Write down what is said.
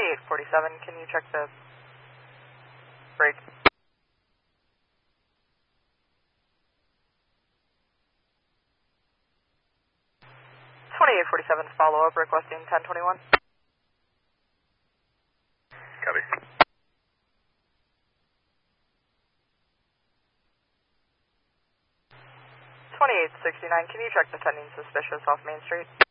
2847, can you check the brake? 2847's follow-up requesting 1021. Copy. 2869, can you check the pending suspicious off Main Street?